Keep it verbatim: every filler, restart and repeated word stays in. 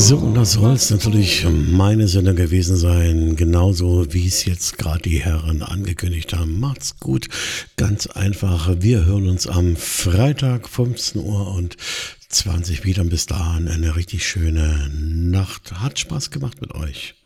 So, und das soll es natürlich meine Sendung gewesen sein, genauso wie es jetzt gerade die Herren angekündigt haben. Macht's gut, ganz einfach. Wir hören uns am Freitag fünfzehn Uhr und zwanzig wieder. Bis dahin eine richtig schöne Nacht. Hat Spaß gemacht mit euch.